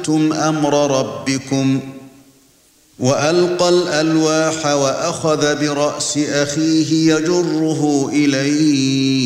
عَجِلْتُمْ أَمْرَ رَبِّكُمْ وَأَلْقَى الْأَلْوَاحَ وَأَخَذَ بِرَأْسِ أَخِيهِ يَجُرُّهُ إِلَيْهِ